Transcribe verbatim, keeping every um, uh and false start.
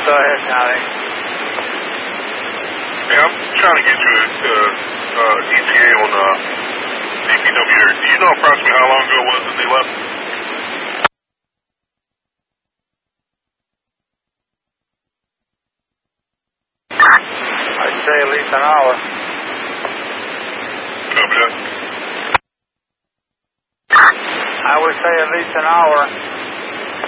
Go ahead, Connie. Hey, I'm trying to get you a uh, uh, E T A on uh, D P W here. Do you know approximately how long ago it was that they left? I'd say at least an hour. Copy that. I would say at least an hour.